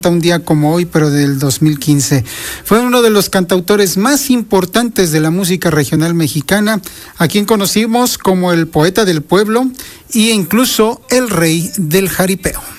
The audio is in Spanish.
un día como hoy, pero del 2015. Fue uno de los cantautores más importantes de la música regional mexicana, a quien conocimos como el poeta del pueblo e incluso el rey del jaripeo.